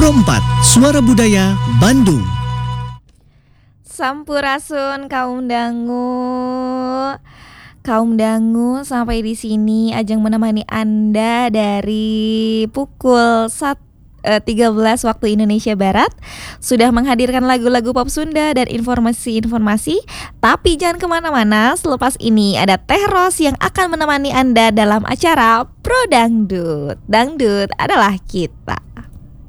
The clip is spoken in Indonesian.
Pro 4, Suara Budaya Bandung. Sampurasun kaum dangu, sampai di sini Ajeng menemani Anda dari pukul 13 waktu Indonesia Barat. Sudah menghadirkan lagu-lagu pop Sunda dan informasi-informasi. Tapi jangan kemana-mana, selepas ini ada Teh Ros yang akan menemani Anda dalam acara Pro Dangdut. Dangdut adalah kita.